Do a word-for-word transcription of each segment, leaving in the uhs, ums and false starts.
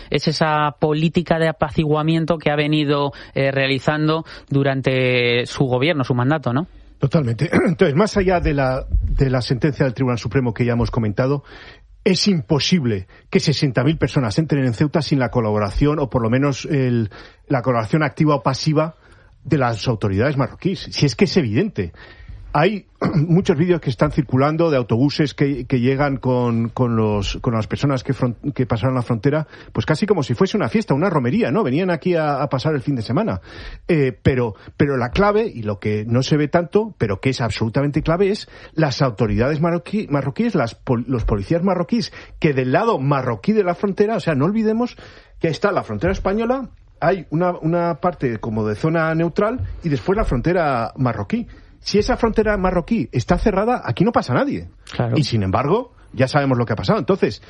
es esa política de apaciguamiento que ha venido eh, realizando durante su gobierno, su mandato, ¿no? Totalmente. Entonces, más allá de la, de la sentencia del Tribunal Supremo que ya hemos comentado, es imposible que sesenta mil personas entren en Ceuta sin la colaboración, o por lo menos el, la colaboración activa o pasiva de las autoridades marroquíes. Si es que es evidente. Hay muchos vídeos que están circulando de autobuses que, que llegan con, con, los, con las personas que, front, que pasaron la frontera, pues casi como si fuese una fiesta, una romería, ¿no? Venían aquí a, a pasar el fin de semana. Eh, pero, pero la clave, y lo que no se ve tanto, pero que es absolutamente clave, es las autoridades marroquí, marroquíes, las, pol, los policías marroquíes, que del lado marroquí de la frontera, o sea, no olvidemos que está la frontera española, hay una, una parte como de zona neutral y después la frontera marroquí. Si esa frontera marroquí está cerrada, aquí no pasa nadie. Claro. Y sin embargo, ya sabemos lo que ha pasado. Entonces,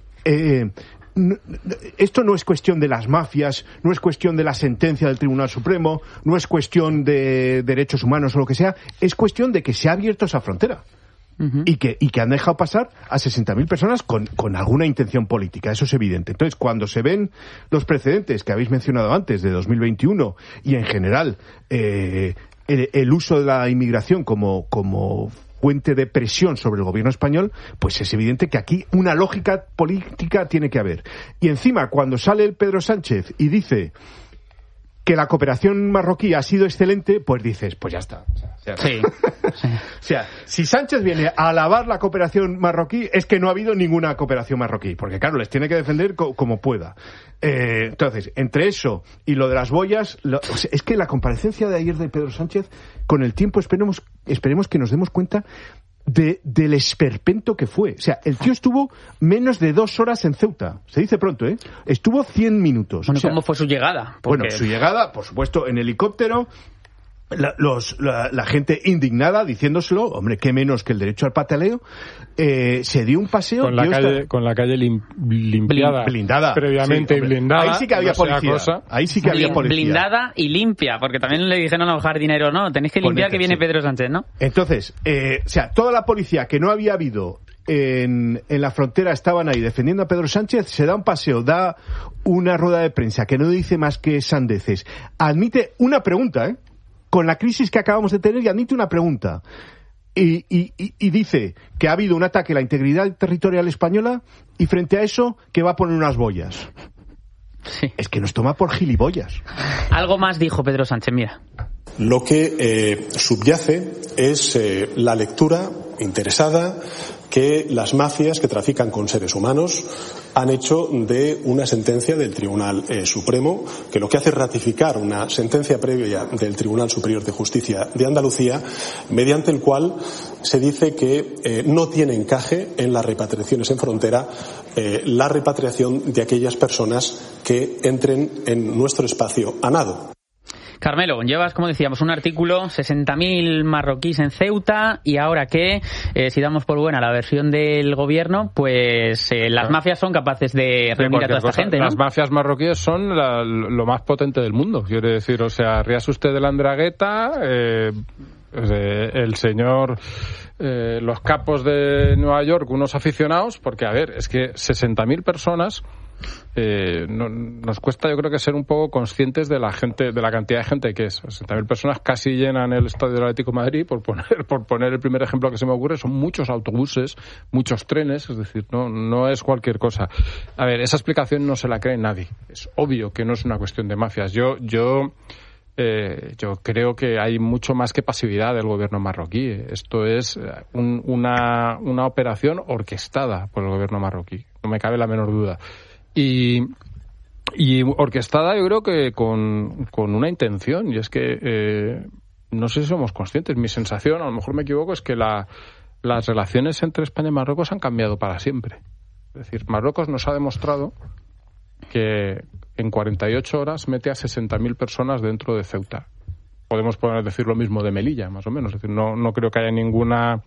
eh, no, esto no es cuestión de las mafias, no es cuestión de la sentencia del Tribunal Supremo, no es cuestión de derechos humanos o lo que sea, es cuestión de que se ha abierto esa frontera. Uh-huh. Y que, y que han dejado pasar a sesenta mil personas con, con alguna intención política, eso es evidente. Entonces, cuando se ven los precedentes que habéis mencionado antes, de dos mil veintiuno, y en general eh, el, el uso de la inmigración como, como fuente de presión sobre el gobierno español, pues es evidente que aquí una lógica política tiene que haber. Y encima, cuando sale el Pedro Sánchez y dice que la cooperación marroquí ha sido excelente, pues dices, pues ya está. O sea, o sea, sí. sí. O sea, si Sánchez viene a alabar la cooperación marroquí, es que no ha habido ninguna cooperación marroquí, porque claro, les tiene que defender co- como pueda. Eh, entonces, entre eso y lo de las boyas, lo, o sea, es que la comparecencia de ayer de Pedro Sánchez, con el tiempo esperemos, esperemos que nos demos cuenta de, del esperpento que fue. O sea, el tío estuvo menos de dos horas en Ceuta. Se dice pronto, ¿eh? Estuvo cien minutos. Bueno, o sea, ¿cómo fue su llegada? Porque... Bueno, su llegada, por supuesto, en helicóptero. La, los, la, la gente indignada diciéndoselo, hombre, qué menos que el derecho al pataleo. Eh, se dio un paseo con la calle esta... con la calle lim, limpiada, blindada, previamente sí, blindada. Ahí sí que había no policía. Cosa. Ahí sí que había policía. Blindada y limpia, porque también le dijeron a los jardineros, no, tenéis que limpiar, Ponete, que viene sí. Pedro Sánchez, ¿no? Entonces, eh, o sea, toda la policía que no había habido en, en la frontera estaban ahí defendiendo a Pedro Sánchez, se da un paseo, da una rueda de prensa que no dice más que sandeces, admite una pregunta, ¿eh? Con la crisis que acabamos de tener, y admite una pregunta. Y, y, y dice que ha habido un ataque a la integridad territorial española, y frente a eso, que va a poner unas boyas. Sí. Es que nos toma por gilipollas. Algo más dijo Pedro Sánchez, mira. Lo que eh, subyace es eh, la lectura interesada que las mafias que trafican con seres humanos han hecho de una sentencia del Tribunal eh, Supremo, que lo que hace es ratificar una sentencia previa del Tribunal Superior de Justicia de Andalucía, mediante el cual se dice que eh, no tiene encaje en las repatriaciones en frontera eh, la repatriación de aquellas personas que entren en nuestro espacio a nado. Carmelo, llevas, como decíamos, un artículo, sesenta mil marroquíes en Ceuta, y ahora que, eh, si damos por buena la versión del gobierno, pues eh, las mafias son capaces de reunir a toda esta cosa. gente, ¿no? Las mafias marroquíes son la, lo más potente del mundo, quiere decir, o sea, ríase usted de la Andragueta, eh, eh, el señor... Eh, los capos de Nueva York, unos aficionados, porque a ver, es que sesenta mil personas eh, no, nos cuesta, yo creo, que ser un poco conscientes de la gente, de la cantidad de gente que es. sesenta mil personas casi llenan el estadio del Atlético de Madrid, por poner, por poner el primer ejemplo que se me ocurre. Son muchos autobuses, muchos trenes, es decir, no, no es cualquier cosa. A ver, esa explicación no se la cree nadie. Es obvio que no es una cuestión de mafias. Yo, yo Eh, yo creo que hay mucho más que pasividad del gobierno marroquí. Esto es un, una, una operación orquestada por el gobierno marroquí, no me cabe la menor duda. Y, y orquestada, yo creo que con, con una intención, y es que eh, no sé si somos conscientes. Mi sensación, a lo mejor me equivoco, es que la, las relaciones entre España y Marruecos han cambiado para siempre. Es decir, Marruecos nos ha demostrado que en cuarenta y ocho horas mete a sesenta mil personas dentro de Ceuta. Podemos poder decir lo mismo de Melilla, más o menos. Es decir, no, no creo que haya ninguna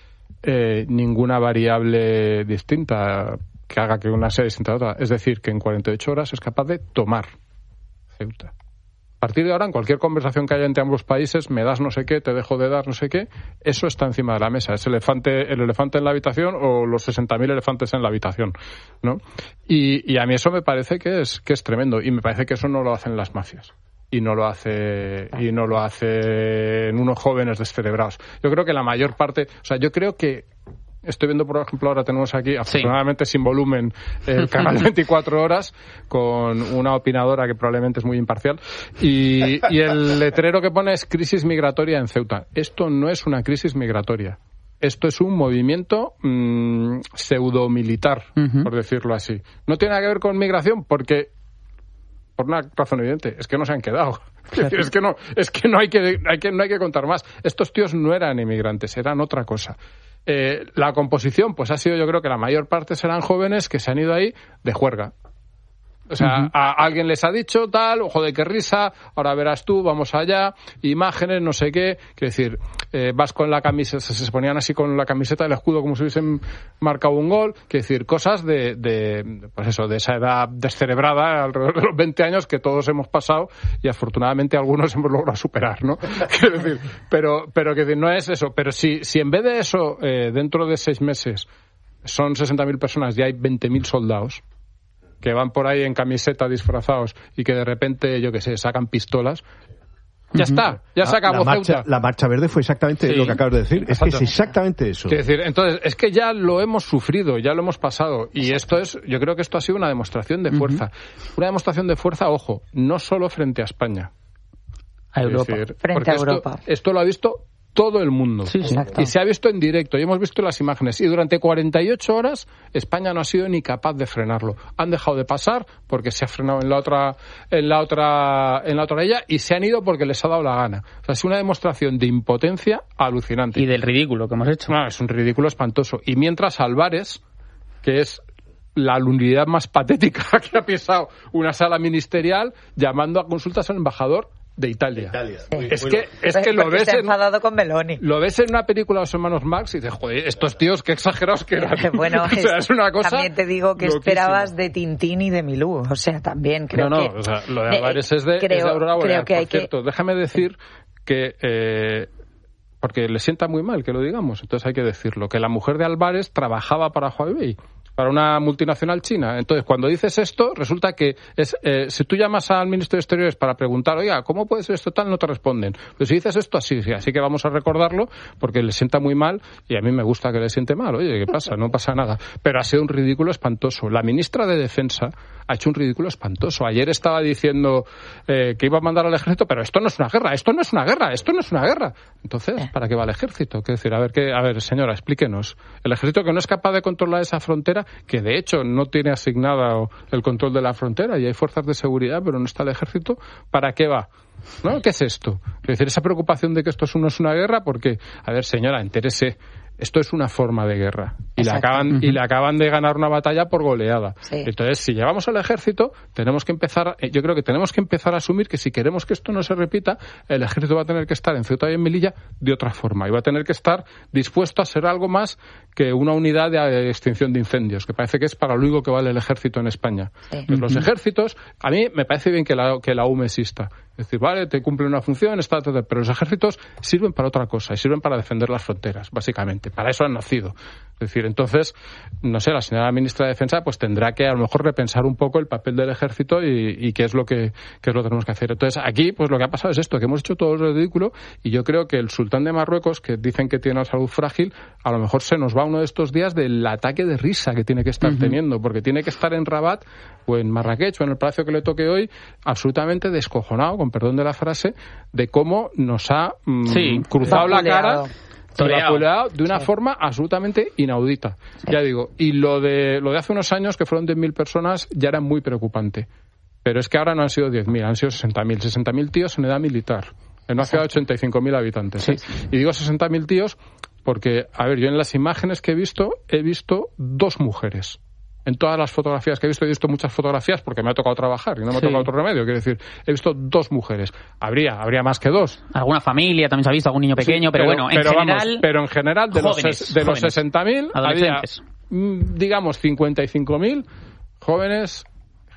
eh, ninguna variable distinta que haga que una sea distinta a otra. Es decir, que en cuarenta y ocho horas es capaz de tomar Ceuta. A partir de ahora, en cualquier conversación que haya entre ambos países, me das no sé qué, te dejo de dar no sé qué, eso está encima de la mesa. Es el elefante, el elefante en la habitación o los sesenta mil elefantes en la habitación, ¿no? Y, y a mí eso me parece que es, que es tremendo. Y me parece que eso no lo hacen las mafias. Y no lo hace, y no lo hacen unos jóvenes descerebrados. Yo creo que la mayor parte, o sea, yo creo que estoy viendo, por ejemplo, ahora tenemos aquí, afortunadamente sí, sin volumen, el canal veinticuatro horas, con una opinadora que probablemente es muy imparcial, y, y el letrero que pone es crisis migratoria en Ceuta. Esto no es una crisis migratoria. Esto es un movimiento mmm, pseudomilitar, uh-huh. por decirlo así. No tiene nada que ver con migración porque, por una razón evidente, es que no se han quedado. Claro. Es que no, es que no hay que, hay que, no hay que contar más. Estos tíos no eran inmigrantes, eran otra cosa. Eh, la composición, pues ha sido, yo creo que la mayor parte serán jóvenes que se han ido ahí de juerga. O sea, uh-huh. a, a alguien les ha dicho tal, ojo de qué risa, ahora verás tú, vamos allá, imágenes, no sé qué. Quiero decir, eh, vas con la camiseta, se, se ponían así con la camiseta del escudo como si hubiesen marcado un gol. Quiero decir, cosas de, de, pues eso, de esa edad descerebrada, alrededor de los veinte años que todos hemos pasado y afortunadamente algunos hemos logrado superar, ¿no? Quiero decir, pero, pero que no es eso. Pero si, si en vez de eso, eh, dentro de seis meses, son sesenta mil personas y hay veinte mil soldados, que van por ahí en camiseta disfrazados y que de repente, yo qué sé, sacan pistolas, ya uh-huh. está, ya se acabó la marcha, Ceuta. La marcha verde fue exactamente sí, lo que acabas de decir, exacto. Es que es exactamente eso. Quiero decir, entonces, es que ya lo hemos sufrido, ya lo hemos pasado, y esto es, yo creo que esto ha sido una demostración de fuerza. Uh-huh. Una demostración de fuerza, ojo, no solo frente a España. A Europa. Decir, frente a Europa. Esto, esto lo ha visto todo el mundo. Sí, sí. Y se ha visto en directo, y hemos visto las imágenes. Y durante cuarenta y ocho horas España no ha sido ni capaz de frenarlo. Han dejado de pasar porque se ha frenado en la otra en la otra en la otra orilla y se han ido porque les ha dado la gana. O sea, es una demostración de impotencia alucinante. Y del ridículo que hemos hecho. No, es un ridículo espantoso. Y mientras Álvarez, que es la alunidad más patética que ha pisado una sala ministerial, llamando a consultas al embajador de Italia. Italia. Sí. Es que es que lo ves, se ha en, enfadado con Meloni. Lo ves en una película de los hermanos Marx y dices, joder, estos tíos qué exagerados que eran. Bueno, o sea, es una cosa también te digo que loquísima. Esperabas de Tintín y de Milú, o sea, también creo no, no, que... o sea, lo de Álvarez es de, creo, es de Aurora Boreal. que Por hay cierto, que... déjame decir que... Eh, porque le sienta muy mal que lo digamos, entonces hay que decirlo, que la mujer de Álvarez trabajaba para Huawei, para una multinacional china. Entonces, cuando dices esto, resulta que es eh, si tú llamas al ministro de Exteriores para preguntar, oiga, ¿cómo puede ser esto tal? No te responden. Pero si dices esto, así, sí, así que vamos a recordarlo, porque le sienta muy mal, y a mí me gusta que le siente mal. Oye, ¿qué pasa? No pasa nada. Pero ha sido un ridículo espantoso. La ministra de Defensa ha hecho un ridículo espantoso. Ayer estaba diciendo eh, que iba a mandar al ejército, pero esto no es una guerra, esto no es una guerra, esto no es una guerra. Entonces, ¿para qué va el ejército? ¿Qué decir? A ver, qué, a ver, señora, explíquenos. El ejército que no es capaz de controlar esa frontera, que de hecho no tiene asignado el control de la frontera y hay fuerzas de seguridad, pero no está el ejército, ¿para qué va? ¿No? ¿Qué es esto? Es decir, esa preocupación de que esto no es una guerra, porque, a ver, señora, entérese, esto es una forma de guerra y le acaban uh-huh. y le acaban de ganar una batalla por goleada. Sí. Entonces, si llevamos al ejército, tenemos que empezar, yo creo que tenemos que empezar a asumir que si queremos que esto no se repita, el ejército va a tener que estar en Ceuta y en Melilla de otra forma y va a tener que estar dispuesto a ser algo más que una unidad de extinción de incendios, que parece que es para lo único que vale el ejército en España. Sí. Pues los ejércitos, a mí me parece bien que la, que la U M E exista. Es decir, vale, te cumple una función, está todo, pero los ejércitos sirven para otra cosa y sirven para defender las fronteras, básicamente. Para eso han nacido. Es decir, entonces, no sé, la señora ministra de Defensa pues tendrá que a lo mejor repensar un poco el papel del ejército y, y qué es lo que qué es lo que tenemos que hacer. Entonces, aquí pues lo que ha pasado es esto, que hemos hecho todo el ridículo y yo creo que el sultán de Marruecos, que dicen que tiene la salud frágil, a lo mejor se nos va uno de estos días del ataque de risa que tiene que estar uh-huh. teniendo, porque tiene que estar en Rabat o en Marrakech o en el palacio que le toque hoy, absolutamente descojonado, con perdón de la frase, de cómo nos ha mmm, sí, cruzado la cara de una sí. forma absolutamente inaudita. Sí. Ya digo, y lo de lo de hace unos años, que fueron diez mil personas, ya era muy preocupante. Pero es que ahora no han sido diez mil, han sido sesenta mil. sesenta mil tíos en edad militar, en una ciudad de ochenta y cinco mil habitantes. Sí. ¿eh? Y digo sesenta mil tíos porque, a ver, yo en las imágenes que he visto, he visto dos mujeres. En todas las fotografías que he visto, he visto muchas fotografías porque me ha tocado trabajar y no me ha sí. tocado otro remedio. Quiero decir, he visto dos mujeres. Habría habría más que dos. Alguna familia también se ha visto, algún niño pequeño, sí, pero, pero bueno, en pero general... Vamos, pero en general, de jóvenes, los, de los sesenta mil, había, digamos, cincuenta y cinco mil jóvenes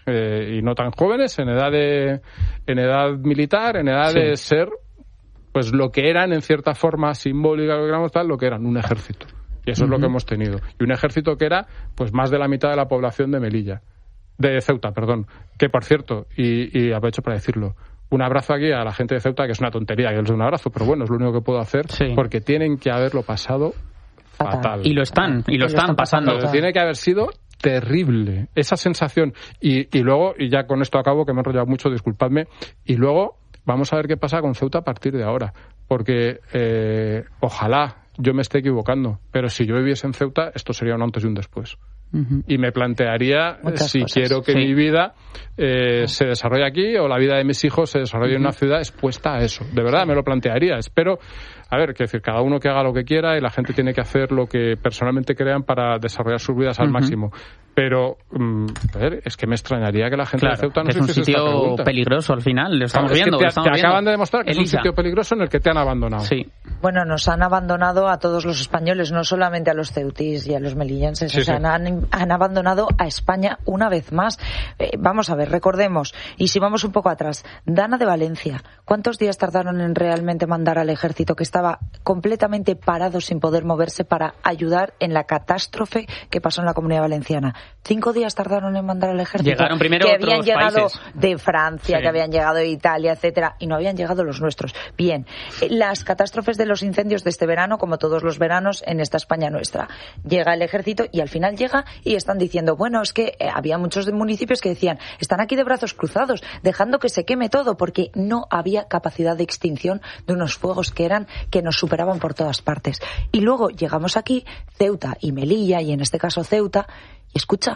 eh, y no tan jóvenes, en edad de, en edad militar, en edad sí. de ser, pues lo que eran en cierta forma simbólica, lo que queramos tal, lo que eran un ejército. Y eso uh-huh. es lo que hemos tenido. Y un ejército que era, pues más de la mitad de la población de Melilla, de Ceuta, perdón. Que por cierto, y, y aprovecho para decirlo, un abrazo aquí a la gente de Ceuta, que es una tontería que les dé un abrazo, pero bueno, es lo único que puedo hacer, sí. porque tienen que haberlo pasado fatal. fatal. Y lo están, y lo están pasando. pasando. Tiene que haber sido terrible, esa sensación. Y, y luego, y ya con esto acabo, que me he enrollado mucho, disculpadme, y luego vamos a ver qué pasa con Ceuta a partir de ahora, porque eh, ojalá yo me esté equivocando, pero si yo viviese en Ceuta, esto sería un antes y un después. Uh-huh. Y me plantearía Muchas si cosas. quiero que sí. mi vida eh, se desarrolle aquí o la vida de mis hijos se desarrolle uh-huh. en una ciudad expuesta a eso. De verdad, me lo plantearía. Espero, a ver, que decir, cada uno que haga lo que quiera y la gente tiene que hacer lo que personalmente crean para desarrollar sus vidas al uh-huh. máximo. Pero, um, a ver, es que me extrañaría que la gente claro, de Ceuta no es se hiciese esta pregunta. Es un sitio peligroso al final, lo estamos claro, viendo. Es que te, lo estamos te viendo. acaban de demostrar que Elisa. es un sitio peligroso en el que te han abandonado. Sí. Bueno, nos han abandonado a todos los españoles, no solamente a los ceutís y a los melillenses, sí, o sea, sí. han, han abandonado a España una vez más. Eh, vamos a ver, recordemos, y si vamos un poco atrás, Dana de Valencia, ¿cuántos días tardaron en realmente mandar al ejército que estaba completamente parado sin poder moverse para ayudar en la catástrofe que pasó en la Comunidad Valenciana? Cinco días tardaron en mandar al ejército. Llegaron primero que otros habían llegado países. de Francia, sí. que habían llegado de Italia, etcétera, y no habían llegado los nuestros. Bien, las catástrofes de los incendios de este verano, como todos los veranos en esta España nuestra, llega el ejército y al final llega y están diciendo, bueno, es que eh, había muchos municipios que decían, están aquí de brazos cruzados, dejando que se queme todo, porque no había capacidad de extinción de unos fuegos que eran que nos superaban por todas partes. Y luego llegamos aquí, Ceuta y Melilla, y en este caso Ceuta, y escucha,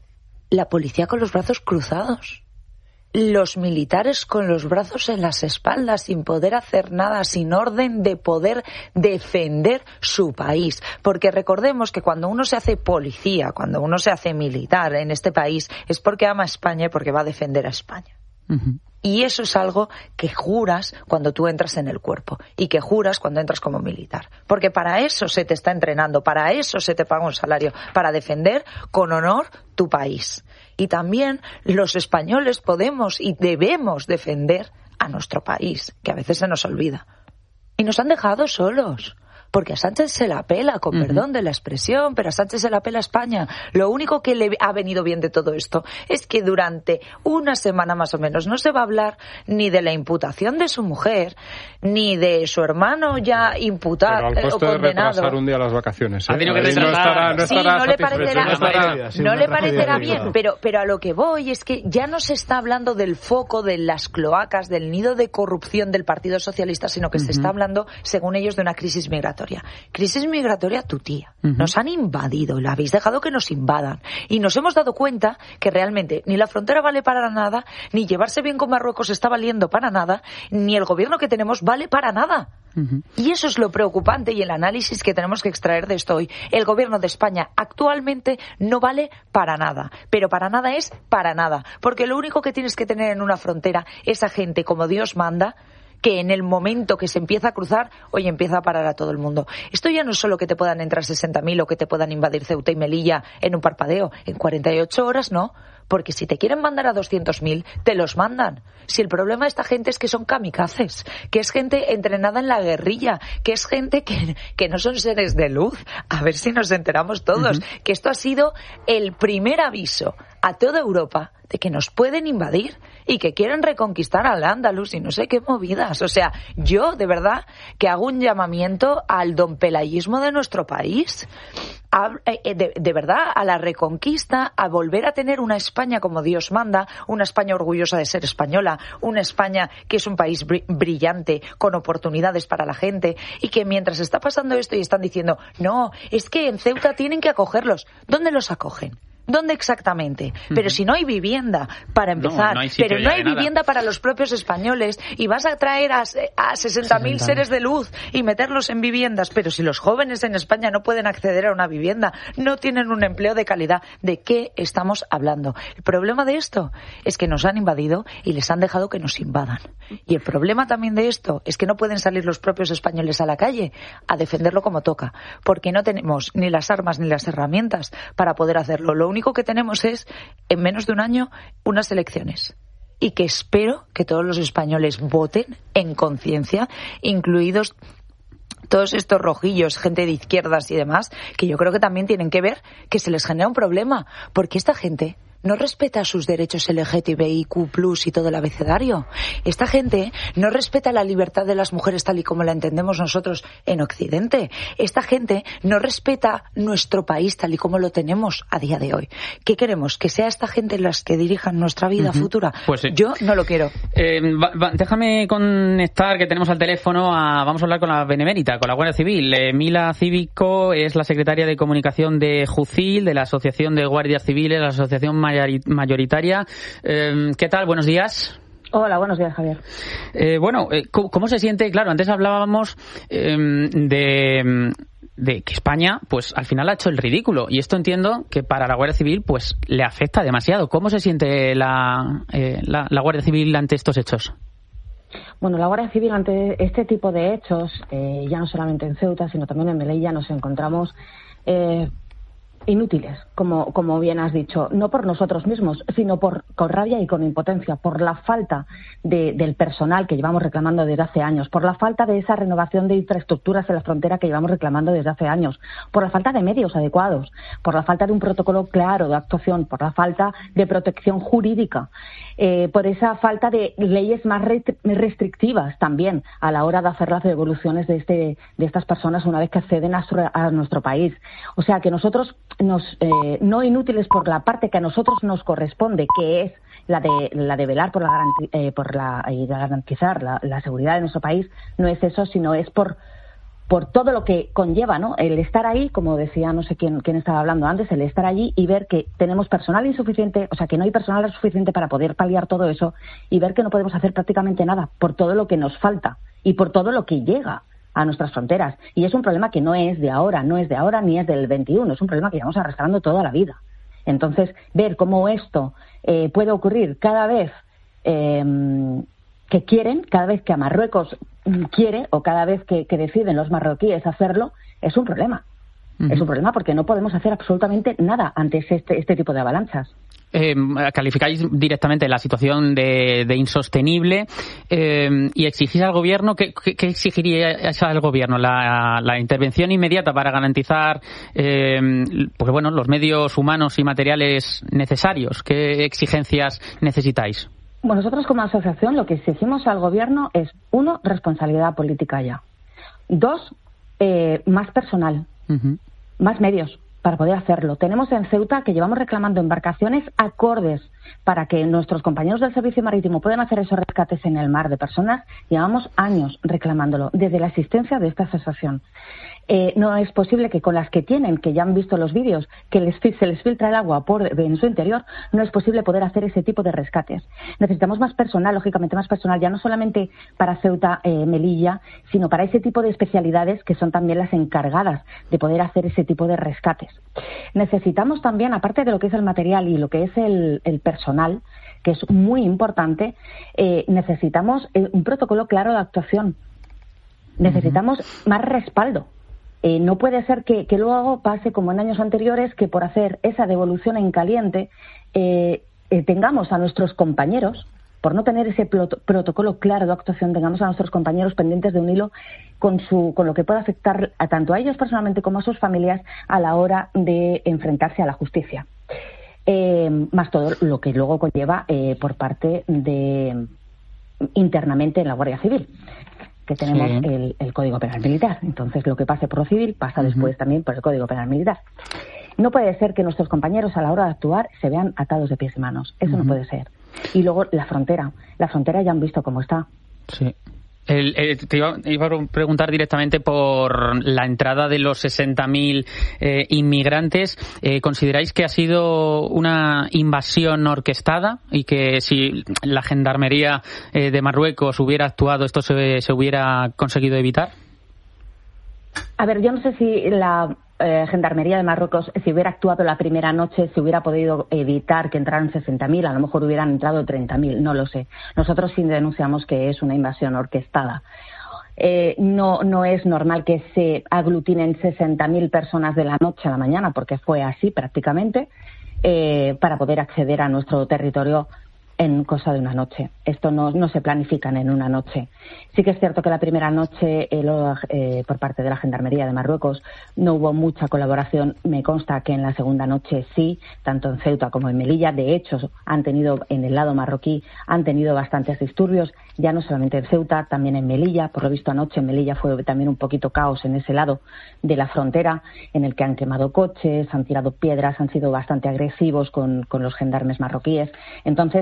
la policía con los brazos cruzados, los militares con los brazos en las espaldas, sin poder hacer nada, sin orden de poder defender su país. Porque recordemos que cuando uno se hace policía, cuando uno se hace militar en este país, es porque ama a España y porque va a defender a España. Uh-huh. Y eso es algo que juras cuando tú entras en el cuerpo y que juras cuando entras como militar. Porque para eso se te está entrenando, para eso se te paga un salario, para defender con honor tu país. Y también los españoles podemos y debemos defender a nuestro país, que a veces se nos olvida. Y nos han dejado solos. Porque a Sánchez se la pela, con uh-huh. perdón de la expresión, pero a Sánchez se la pela a España. Lo único que le ha venido bien de todo esto es que durante una semana más o menos no se va a hablar ni de la imputación de su mujer, ni de su hermano ya imputado o condenado. Pero al coste de retrasar un día las vacaciones. ¿eh? Ha tenido que no estará, no sí, estará no le parecerá, no, estará, no le parecerá bien, pero, pero a lo que voy es que ya no se está hablando del foco, de las cloacas, del nido de corrupción del Partido Socialista, sino que uh-huh. se está hablando, según ellos, de una crisis migratoria. Crisis migratoria tu tía. Uh-huh. Nos han invadido y la habéis dejado que nos invadan. Y nos hemos dado cuenta que realmente ni la frontera vale para nada, ni llevarse bien con Marruecos está valiendo para nada, ni el gobierno que tenemos vale para nada. Uh-huh. Y eso es lo preocupante y el análisis que tenemos que extraer de esto hoy. El gobierno de España actualmente no vale para nada. Pero para nada es para nada. Porque lo único que tienes que tener en una frontera es a gente como Dios manda, que en el momento que se empieza a cruzar, oye, empieza a parar a todo el mundo. Esto ya no es solo que te puedan entrar sesenta mil o que te puedan invadir Ceuta y Melilla en un parpadeo. En cuarenta y ocho horas no, porque si te quieren mandar a doscientos mil, te los mandan. Si el problema de esta gente es que son kamikazes, que es gente entrenada en la guerrilla, que es gente que, que no son seres de luz. A ver si nos enteramos todos. Uh-huh. Que esto ha sido el primer aviso a toda Europa de que nos pueden invadir y que quieren reconquistar al Andalus y no sé qué movidas. O sea, yo de verdad que hago un llamamiento al dompelayismo de nuestro país, a, de, de verdad a la reconquista, a volver a tener una España como Dios manda, una España orgullosa de ser española, una España que es un país brillante, con oportunidades para la gente, y que mientras está pasando esto y están diciendo, no, es que en Ceuta tienen que acogerlos. ¿Dónde los acogen? ¿Dónde exactamente? Uh-huh. Pero si no hay vivienda, para empezar, no, no pero no hay vivienda para los propios españoles, y vas a traer a, a sesenta mil seres de luz y meterlos en viviendas, pero si los jóvenes en España no pueden acceder a una vivienda, no tienen un empleo de calidad, ¿de qué estamos hablando? El problema de esto es que nos han invadido y les han dejado que nos invadan. Y el problema también de esto es que no pueden salir los propios españoles a la calle a defenderlo como toca, porque no tenemos ni las armas ni las herramientas para poder hacerlo. Lo único único que tenemos es, en menos de un año, unas elecciones. Y que espero que todos los españoles voten en conciencia, incluidos todos estos rojillos, gente de izquierdas y demás, que yo creo que también tienen que ver que se les genera un problema, porque esta gente no respeta sus derechos L G T B I Q plus y todo el abecedario. Esta gente no respeta la libertad de las mujeres tal y como la entendemos nosotros en Occidente. Esta gente no respeta nuestro país tal y como lo tenemos a día de hoy. ¿Qué queremos? ¿Que sea esta gente las que dirijan nuestra vida uh-huh. futura? Pues sí. Yo no lo quiero. Eh, va, va, déjame conectar, que tenemos al teléfono, a, vamos a hablar con la Benemérita, con la Guardia Civil. Eh, Mila Cívico es la secretaria de comunicación de JUCIL, de la Asociación de Guardias Civiles, la Asociación mayoritaria. Eh, ¿Qué tal? Buenos días. Hola, buenos días, Javier. Eh, bueno, eh, ¿cómo, ¿cómo se siente? Claro, antes hablábamos eh, de, de que España, pues al final ha hecho el ridículo. Y esto entiendo que para la Guardia Civil, pues le afecta demasiado. ¿Cómo se siente la, eh, la, la Guardia Civil ante estos hechos? Bueno, la Guardia Civil ante este tipo de hechos, eh, ya no solamente en Ceuta, sino también en Melilla, nos encontramos Eh, inútiles, como, como bien has dicho, no por nosotros mismos, sino por con rabia y con impotencia, por la falta de, del personal que llevamos reclamando desde hace años, por la falta de esa renovación de infraestructuras en la frontera que llevamos reclamando desde hace años, por la falta de medios adecuados, por la falta de un protocolo claro de actuación, por la falta de protección jurídica, eh, por esa falta de leyes más restrictivas también a la hora de hacer las devoluciones de, este, de estas personas una vez que acceden a, su, a nuestro país. O sea que nosotros Nos, eh, no inútiles por la parte que a nosotros nos corresponde, que es la de la de velar por la garanti- eh, por la y de garantizar la, la seguridad de nuestro país. No es eso, sino es por por todo lo que conlleva, ¿no? El estar ahí, como decía no sé quién quién estaba hablando antes, el estar allí y ver que tenemos personal insuficiente, o sea, que no hay personal suficiente para poder paliar todo eso, y ver que no podemos hacer prácticamente nada por todo lo que nos falta y por todo lo que llega a nuestras fronteras. Y es un problema que no es de ahora, no es de ahora ni es del veintiuno, es un problema que llevamos arrastrando toda la vida. Entonces, ver cómo esto eh, puede ocurrir cada vez eh, que quieren, cada vez que a Marruecos quiere o cada vez que, que deciden los marroquíes hacerlo, es un problema. Uh-huh. Es un problema porque no podemos hacer absolutamente nada ante este, este tipo de avalanchas. Eh, calificáis directamente la situación de, de insostenible eh, y exigís al gobierno. ¿Qué, qué, qué exigiríais al gobierno? La, la intervención inmediata para garantizar eh, pues bueno, los medios humanos y materiales necesarios. ¿Qué exigencias necesitáis? Bueno, nosotros como asociación lo que exigimos al gobierno es, uno, responsabilidad política ya. Dos, eh, más personal, uh-huh. más medios para poder hacerlo. Tenemos en Ceuta que llevamos reclamando embarcaciones acordes para que nuestros compañeros del Servicio Marítimo puedan hacer esos rescates en el mar de personas. Llevamos años reclamándolo, desde la existencia de esta asociación. Eh, no es posible que con las que tienen, que ya han visto los vídeos, que les, se les filtra el agua por, en su interior, no es posible poder hacer ese tipo de rescates. Necesitamos más personal, lógicamente más personal, ya no solamente para Ceuta, eh, Melilla, sino para ese tipo de especialidades que son también las encargadas de poder hacer ese tipo de rescates. Necesitamos también, aparte de lo que es el material y lo que es el, el personal, que es muy importante, eh, necesitamos eh, un protocolo claro de actuación. Necesitamos uh-huh. más respaldo. Eh, no puede ser que, que luego pase como en años anteriores, que por hacer esa devolución en caliente eh, eh, tengamos a nuestros compañeros, por no tener ese prot- protocolo claro de actuación, tengamos a nuestros compañeros pendientes de un hilo con, su, con lo que pueda afectar a tanto a ellos personalmente como a sus familias a la hora de enfrentarse a la justicia. Eh, más todo lo que luego conlleva eh, por parte de internamente en la Guardia Civil, que tenemos sí. el, el Código Penal Militar. Entonces, lo que pase por lo civil pasa uh-huh. después también por el Código Penal Militar. No puede ser que nuestros compañeros a la hora de actuar se vean atados de pies y manos. Eso uh-huh. no puede ser. Y luego la frontera. La frontera ya han visto cómo está. Sí. El, el, te iba, iba a preguntar directamente por la entrada de los sesenta mil eh, inmigrantes. Eh, ¿Consideráis que ha sido una invasión orquestada y que si la Gendarmería eh, de Marruecos hubiera actuado, esto se, se hubiera conseguido evitar? A ver, yo no sé si la eh, Gendarmería de Marruecos, si hubiera actuado la primera noche, se hubiera podido evitar que entraran sesenta mil, a lo mejor hubieran entrado treinta mil, no lo sé. Nosotros sí denunciamos que es una invasión orquestada. Eh, no, no es normal que se aglutinen sesenta mil personas de la noche a la mañana, porque fue así prácticamente. eh, para poder acceder a nuestro territorio en cosa de una noche. Esto no, no se planifican en una noche. Sí que es cierto que la primera noche eh, lo, eh, por parte de la Gendarmería de Marruecos no hubo mucha colaboración. Me consta que en la segunda noche sí, tanto en Ceuta como en Melilla. De hecho, han tenido en el lado marroquí han tenido bastantes disturbios, ya no solamente en Ceuta, también en Melilla. Por lo visto anoche en Melilla fue también un poquito caos en ese lado de la frontera, en el que han quemado coches, han tirado piedras, han sido bastante agresivos con, con los gendarmes marroquíes. Entonces,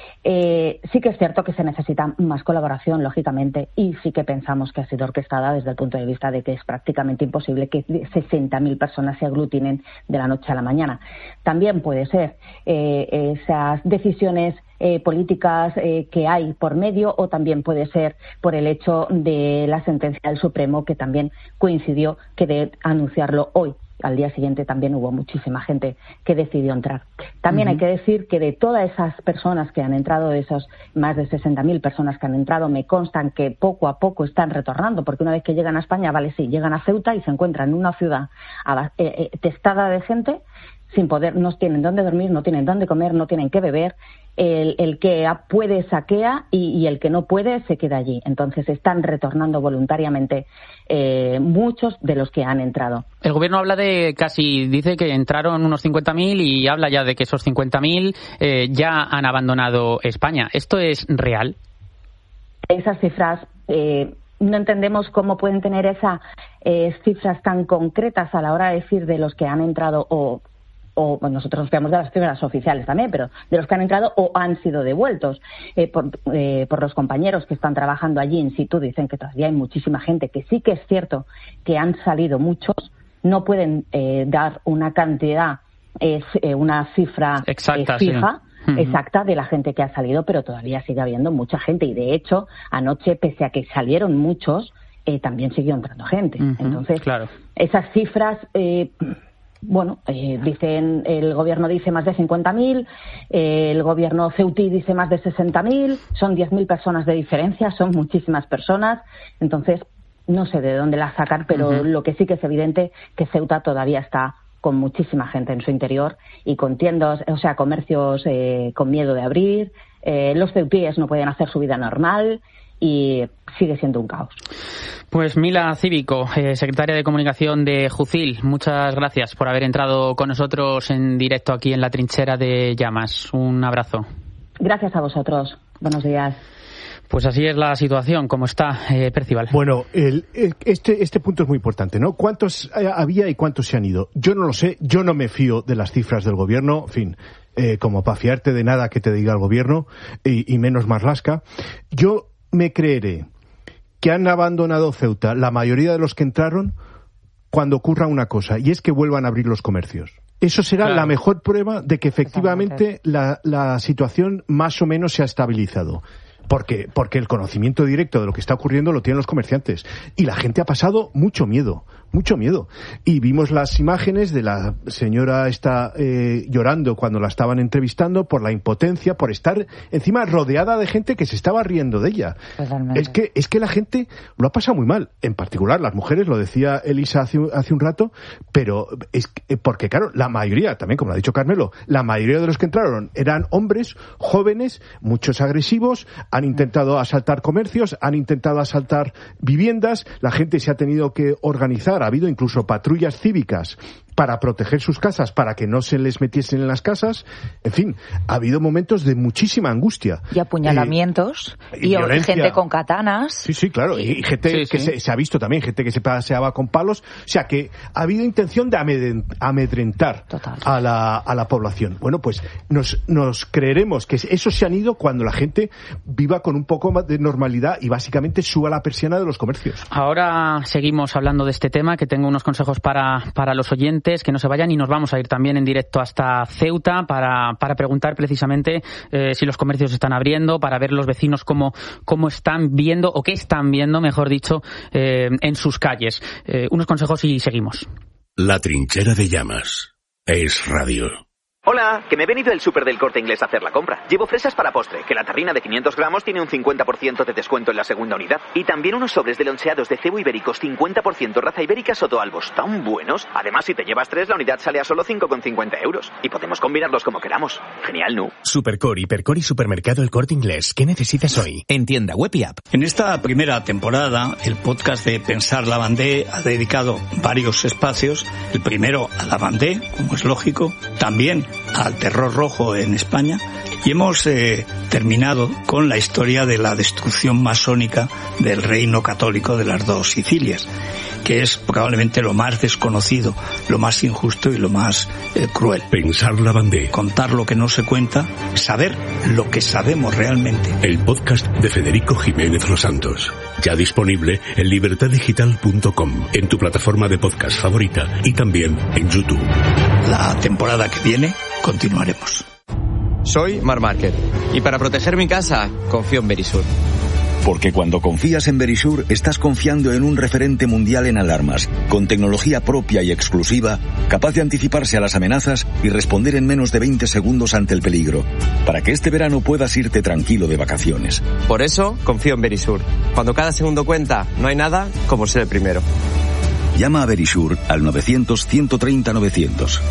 Eh, sí que es cierto que se necesita más colaboración, lógicamente, y sí que pensamos que ha sido orquestada desde el punto de vista de que es prácticamente imposible que sesenta mil personas se aglutinen de la noche a la mañana. También puede ser eh, esas decisiones eh, políticas eh, que hay por medio, o también puede ser por el hecho de la sentencia del Supremo, que también coincidió que de anunciarlo hoy. Al día siguiente también hubo muchísima gente que decidió entrar. También uh-huh. hay que decir que de todas esas personas que han entrado, de esas más de sesenta mil personas que han entrado, me constan que poco a poco están retornando, porque una vez que llegan a España, vale, sí, llegan a Ceuta y se encuentran en una ciudad eh, eh, testada de gente, sin poder, no tienen dónde dormir, no tienen dónde comer, no tienen qué beber. El, el que puede saquea y, y el que no puede se queda allí. Entonces están retornando voluntariamente eh, muchos de los que han entrado. El gobierno habla de casi, dice que entraron unos cincuenta mil y habla ya de que esos cincuenta mil eh, ya han abandonado España. ¿Esto es real? Esas cifras... Eh, no entendemos cómo pueden tener esas eh, cifras tan concretas a la hora de decir de los que han entrado o... o bueno, nosotros nos fiamos de las cifras oficiales también, pero de los que han entrado o han sido devueltos eh, por, eh, por los compañeros que están trabajando allí in situ. Dicen que todavía hay muchísima gente, que sí que es cierto que han salido muchos, no pueden eh, dar una cantidad, eh, una cifra exacta, eh, fija, sí. exacta de la gente que ha salido, pero todavía sigue habiendo mucha gente, y de hecho anoche, pese a que salieron muchos, eh, también siguió entrando gente. Uh-huh, Entonces, claro. esas cifras... Eh, Bueno, eh, dicen, el gobierno dice más de cincuenta mil, eh, el gobierno ceutí dice más de sesenta mil, son diez mil personas de diferencia, son muchísimas personas. Entonces, no sé de dónde las sacar, pero uh-huh. lo que sí que es evidente que Ceuta todavía está con muchísima gente en su interior y con tiendas, o sea, comercios eh, con miedo de abrir. Eh, los ceutíes no pueden hacer su vida normal y sigue siendo un caos. Pues Mila Cívico, eh, secretaria de Comunicación de Jucil, muchas gracias por haber entrado con nosotros en directo aquí en La Trinchera de Llamas. Un abrazo. Gracias a vosotros. Buenos días. Pues así es la situación, como está, eh, Percival. Bueno, el, este, este punto es muy importante, ¿no? ¿Cuántos había y cuántos se han ido? Yo no lo sé, yo no me fío de las cifras del gobierno, en fin, eh, como para fiarte de nada que te diga el gobierno, y, y menos Marlaska. Yo me creeré que han abandonado Ceuta la mayoría de los que entraron cuando ocurra una cosa, y es que vuelvan a abrir los comercios. Eso será claro. la mejor prueba de que efectivamente la, la situación más o menos se ha estabilizado. Porque, porque el conocimiento directo de lo que está ocurriendo lo tienen los comerciantes. Y la gente ha pasado mucho miedo, mucho miedo. Y vimos las imágenes de la señora esta eh, llorando cuando la estaban entrevistando por la impotencia, por estar encima rodeada de gente que se estaba riendo de ella. Totalmente. Es que, es que la gente lo ha pasado muy mal. En particular las mujeres, lo decía Elisa hace, hace un rato, pero es que, porque claro, la mayoría, también como lo ha dicho Carmelo, la mayoría de los que entraron eran hombres jóvenes, muchos agresivos, han intentado asaltar comercios, han intentado asaltar viviendas, la gente se ha tenido que organizar, ha habido incluso patrullas cívicas para proteger sus casas, para que no se les metiesen en las casas. En fin, ha habido momentos de muchísima angustia. Y apuñalamientos, eh, y, y gente con katanas. Sí, sí, claro, y, y gente sí, que sí. Se, se ha visto también, gente que se paseaba con palos. O sea, que ha habido intención de amedrentar a la, a la población. Bueno, pues nos, nos creeremos que esos se han ido cuando la gente viva con un poco de normalidad y básicamente suba la persiana de los comercios. Ahora seguimos hablando de este tema, que tengo unos consejos para, para los oyentes, que no se vayan, y nos vamos a ir también en directo hasta Ceuta para, para preguntar precisamente eh, si los comercios están abriendo, para ver los vecinos cómo, cómo están viendo, o qué están viendo, mejor dicho, eh, en sus calles. Eh, unos consejos y seguimos. La Trinchera de Llamas es radio. Hola, que me he venido el súper del Corte Inglés a hacer la compra. Llevo fresas para postre, que la tarrina de quinientos gramos tiene un cincuenta por ciento de descuento en la segunda unidad. Y también unos sobres de loncheados de cebo ibéricos cincuenta por ciento raza ibérica Sotoalbos, tan buenos. Además, si te llevas tres, la unidad sale a solo cinco con cincuenta euros. Y podemos combinarlos como queramos. Genial, ¿no? Supercor, Hipercor y Supermercado El Corte Inglés. ¿Qué necesitas hoy? En tienda web y app. En esta primera temporada, el podcast de Pensar Lavandé ha dedicado varios espacios. El primero a Lavandé, como es lógico. También al terror rojo en España, y hemos eh, terminado con la historia de la destrucción masónica del reino católico de las dos Sicilias, que es probablemente lo más desconocido, lo más injusto y lo más eh, cruel. Pensar Lavandé. Contar lo que no se cuenta, saber lo que sabemos realmente. El podcast de Federico Jiménez Los Santos. Ya disponible en libertad digital punto com, en tu plataforma de podcast favorita y también en YouTube. La temporada que viene continuaremos. Soy Mar Márquez y para proteger mi casa confío en Verisur. Porque cuando confías en Verisur, estás confiando en un referente mundial en alarmas, con tecnología propia y exclusiva, capaz de anticiparse a las amenazas y responder en menos de veinte segundos ante el peligro, para que este verano puedas irte tranquilo de vacaciones. Por eso confío en Verisur. Cuando cada segundo cuenta, no hay nada como ser el primero. Llama a Verisur al novecientos, ciento treinta, novecientos.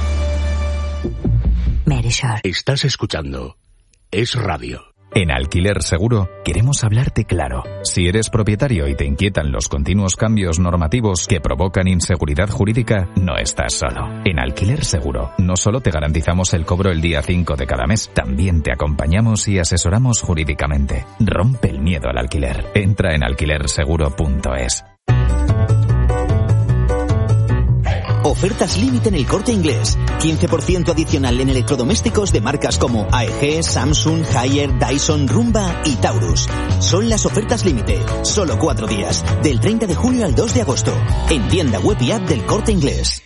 Verisur. Estás escuchando Es Radio. En Alquiler Seguro queremos hablarte claro. Si eres propietario y te inquietan los continuos cambios normativos que provocan inseguridad jurídica, no estás solo. En Alquiler Seguro no solo te garantizamos el cobro el día cinco de cada mes, también te acompañamos y asesoramos jurídicamente. Rompe el miedo al alquiler. Entra en alquiler seguro punto es. Ofertas límite en El Corte Inglés. quince por ciento adicional en electrodomésticos de marcas como A E G, Samsung, Haier, Dyson, Rumba y Taurus. Son las ofertas límite. Solo cuatro días. Del treinta de julio al dos de agosto. En tienda web y app del Corte Inglés.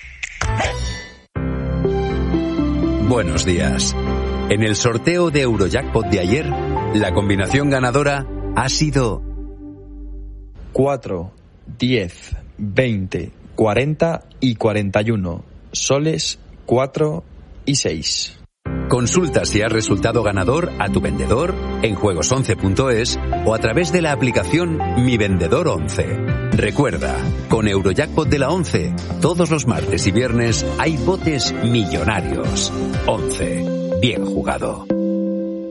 Buenos días. En el sorteo de Eurojackpot de ayer, la combinación ganadora ha sido cuatro, diez, veinte, cuarenta y cuarenta y uno, soles cuatro y seis. Consulta si has resultado ganador a tu vendedor en juegos once punto es o a través de la aplicación Mi Vendedor once. Recuerda, con Eurojackpot de la once, todos los martes y viernes hay botes millonarios. once. Bien jugado.